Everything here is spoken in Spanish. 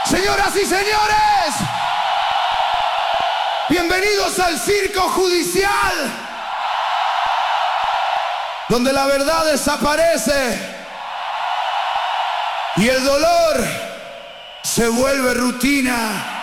Señoras y señores, bienvenidos al circo judicial, donde la verdad desaparece y el dolor se vuelve rutina.